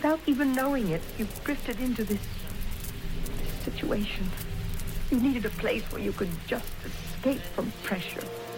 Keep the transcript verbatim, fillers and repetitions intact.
Without even knowing it, you've drifted into this, this situation. You needed a place where you could just escape from pressure.